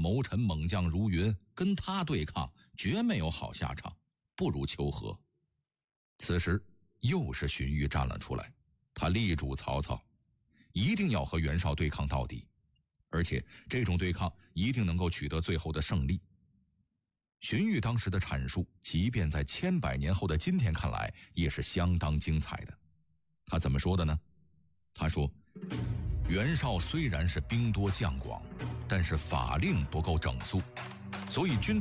谋臣猛将如云，跟他对抗绝没有好下场，不如求和。此时又是荀彧站了出来，他力主曹操，一定要和袁绍对抗到底，而且这种对抗一定能够取得最后的胜利。荀彧当时的阐述，即便在千百年后的今天看来，也是相当精彩的。他怎么说的呢？他说，袁绍虽然是兵多将广，但是法令不够整肃，所以军队